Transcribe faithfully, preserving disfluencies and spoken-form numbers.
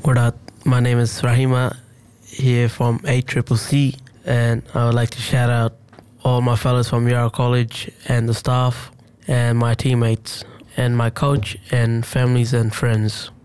What up? My name is Rahima, here from A C C C, and I would like to shout out all my fellows from Yarra College and the staff and my teammates and my coach and families and friends.